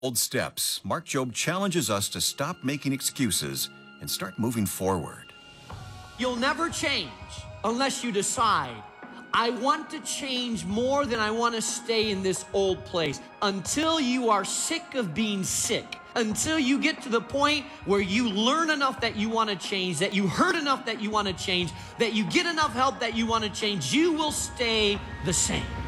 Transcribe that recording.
Old steps, Mark Jobe challenges us to stop making excuses and start moving forward. You'll never change unless you decide, I want to change more than I want to stay in this old place. Until you are sick of being sick. Until you get to the point where you learn enough that you want to change, that you heard enough that you want to change, that you get enough help that you want to change, you will stay the same.